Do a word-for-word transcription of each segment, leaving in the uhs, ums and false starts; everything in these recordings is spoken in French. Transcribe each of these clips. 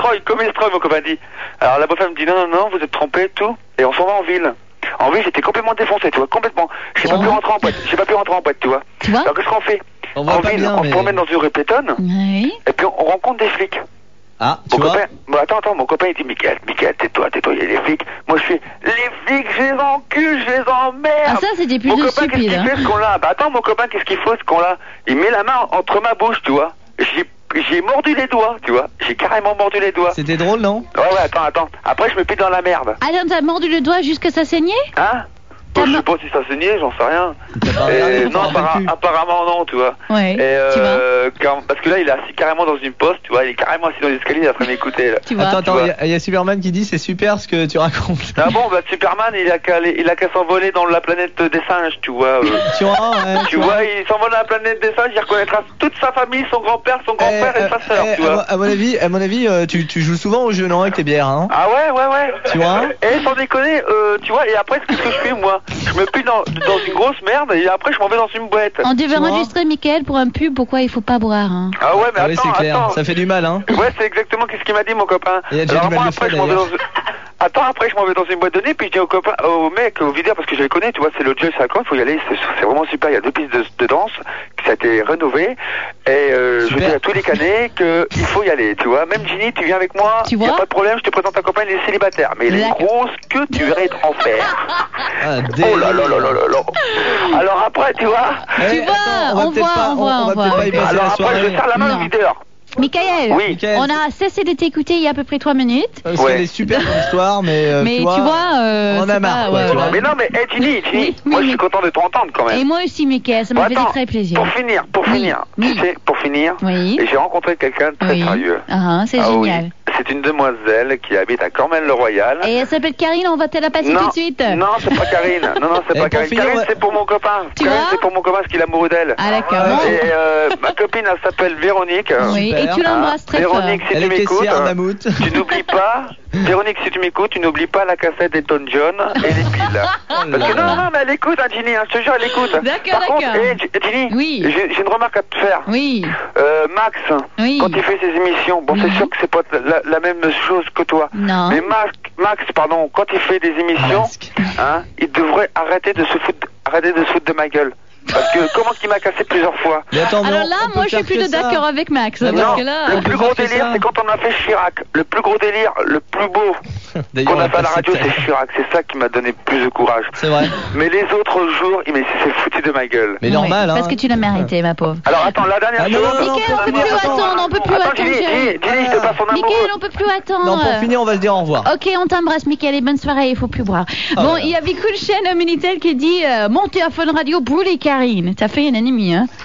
Comestroy, Comestroy, mon copain dit. Alors la beau-femme me dit non, non, non, vous êtes trompé, tout. Et on s'en va en ville. En ville, j'étais complètement défoncé, tu vois, complètement. J'ai pas pu rentrer en boîte, j'ai pas pu rentrer en boîte, tu vois. Tu vois? Alors qu'est-ce qu'on fait? On En va pas ville, bien, on mais... se promène dans une rue piétonne. Oui. Et puis on, on rencontre des flics. Ah, Mon tu vois copain, bon, attends, attends, mon copain il dit Mickaël, Mickaël, tais-toi, tais-toi, il y a les flics. Moi je fais, les flics, je les encule, je les emmerde. Ah, ça, c'était plus Mon de copain, qu'est-ce stupide, qu'il hein. fait ce con-là? Bah attends, mon copain, qu'est-ce qu'il faut ce con-là? Il met la main entre ma bouche, tu vois. J'ai, j'ai mordu les doigts, tu vois. J'ai carrément mordu les doigts. C'était drôle, non? Ouais, ouais, attends, attends. Après, je me pile dans la merde. Attends, t'as mordu le doigt jusqu'à ça saignait? Hein? Bon, je sais pas si ça saignait, j'en sais rien. Et non, appara- apparemment non, tu vois. Ouais, Et tu vois. euh, quand- parce que là, il est assis carrément dans une poste, tu vois. Il est carrément assis dans l'escalier, il est en train de m'écouter, là. Tu vois. Attends, Tu attends, vois. il y, y a Superman qui dit c'est super ce que tu racontes. Ah bon, bah Superman, il a qu'à aller- il a qu'à s'envoler dans la planète des singes, tu vois. euh. Tu vois, ouais. Tu vois, il s'envole dans la planète des singes, il reconnaîtra toute sa famille, son grand-père, son grand-père Eh, et sa eh, sœur, eh, tu vois. à, mon avis, à mon avis, euh, tu, tu joues souvent au jeu, non, avec tes bières, hein? Ah ouais, ouais, ouais. Tu vois. Et sans déconner, euh, tu vois, et après, qu'est-ce que je fais, moi? Je me pile dans, dans une grosse merde, et après, je m'en vais dans une boîte. On devait Tu vois. enregistrer Mickaël pour un pub, pourquoi il faut pas boire, hein. Ah ouais, mais Ah oui, attends, c'est clair, attends. ça fait du mal, hein? Ouais, c'est exactement ce qu'il m'a dit, mon copain. Il a déjà Alors du mal moi, de après, fait, je m'en vais dans... d'ailleurs. Attends, après, je m'en vais dans une boîte de nuit, puis je dis au copain, au mec, au videur, parce que je les connais, tu vois, c'est le Joyce Alcon, il faut y aller, c'est, c'est vraiment super, il y a deux pistes de, de danse, ça a été rénové, et euh, je Super. dis à tous les canets qu'il faut y aller, tu vois. Même Ginny, tu viens avec moi, Tu y a vois pas de problème, je te présente un copain, il est célibataire, mais il a une D'accord. grosse queue, tu verrais être en fer. Ah, Oh là là là là là là. Alors après, tu vois, Tu Eh, vois, attends, on va peut-être voit, pas- on voit, on on va voit. peut-être pas y passer alors la après, soirée. je serre la main Non. au videur. Mickaël, Oui. Mickaël, on a cessé de t'écouter il y a à peu près trois minutes. Parce Ouais. qu'elle est super ton histoire, mais, euh, Mais tu vois, tu vois, euh, on en c'est a marre, pas- quoi, ouais, tu vois. ouais. Mais non, mais, hey, Ginny, Ginny, Oui, moi, oui, je suis oui. content de t'entendre quand même. Et moi aussi, Mickaël, ça Bon, m'a fait attends, très plaisir. Pour finir, pour Oui, finir, oui. tu sais, pour finir, Oui. j'ai rencontré quelqu'un de très Oui. sérieux. Ah, c'est Ah oui. génial. C'est une demoiselle qui habite à Cormel-le-Royal. Et elle s'appelle Karine, on va te la passer non, tout de suite. non, c'est pas Karine. Non, non, c'est Et pas pour Karine. finir, Karine, ouais. c'est pour mon copain. Tu Karine, vois c'est pour mon copain parce qu'il est amoureux d'elle. Ah, d'accord. Bon. Et euh, ma copine, elle s'appelle Véronique. Oui, Super. et tu l'embrasses très fort. Véronique, si Elle tu est m'écoutes, caissière euh, mammouth. tu n'oublies pas, Véronique, si tu m'écoutes, tu n'oublies pas la cassette d'Elton John et les piles. Parce que non, non, mais elle écoute, hein, Ginny, hein, je te jure, elle écoute. D'accord, Par contre, d'accord. hey, G- Ginny, Oui. j'ai, j'ai une remarque à te faire. Oui, Euh, Max, Oui. quand il fait ses émissions, bon, Oui. c'est sûr que c'est pas la, la même chose que toi. non. Mais Max, Max, pardon, quand il fait des émissions, Masque. hein, il devrait arrêter de se foutre, arrêter de se foutre de ma gueule. Parce que comment qu'il m'a cassé plusieurs fois. Mais attends, mais Alors on- là, on peut moi, je suis faire plutôt que ça. d'accord avec Max. Non, Parce Non, que là. le on plus peut gros faire que délire, ça. c'est quand on a fait Chirac. Le plus gros délire, le plus beau D'ailleurs, qu'on on a va fait à la passer radio, ta- c'est Chirac. C'est ça qui m'a donné plus de courage. C'est vrai. Mais les autres jours, il m'est s'est foutu de ma gueule. Mais Oui, normal, hein. Parce que tu l'as mérité, ma pauvre. Alors attends, la dernière Ah, non, chose. non, non, Mickaël, on peut Attends, plus attends. attendre, on peut plus Attends, attendre. Ginny, chérie. Ginny, Ginny, je te passe son amoureux. Mickaël, on peut plus attendre. Non, pour finir, on va se dire au revoir. Ok, on t'embrasse, Mickaël, et bonne soirée, il faut plus boire. Ah, bon, voilà. il y a Bicool Chen au Minitel qui dit euh, montez à Fun Radio, brûlez Karine. T'as fait une anémie, hein.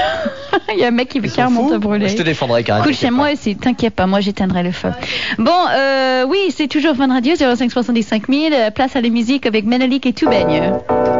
Il y a un mec qui veut Ils sont carrément fous. te brûler. Je te défendrai, Karine. Cool chez moi aussi, t'inquiète pas, moi j'éteindrai le feu. Bon, euh, oui, c'est toujours Fun Radio, zéro cinq soixante-dix-cinq mille, euh, place à la musique avec Ménalik et Tout baigne.